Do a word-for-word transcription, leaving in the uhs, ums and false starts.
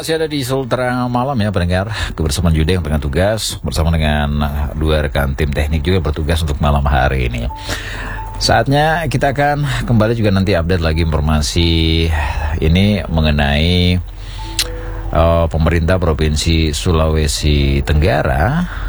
masih ada di Sultra Malam ya pendengar. Kebersamaan Yuda yang tengah tugas bersama dengan dua rekan tim teknik juga bertugas untuk malam hari ini. Saatnya kita akan kembali juga nanti update lagi informasi ini mengenai uh, pemerintah Provinsi Sulawesi Tenggara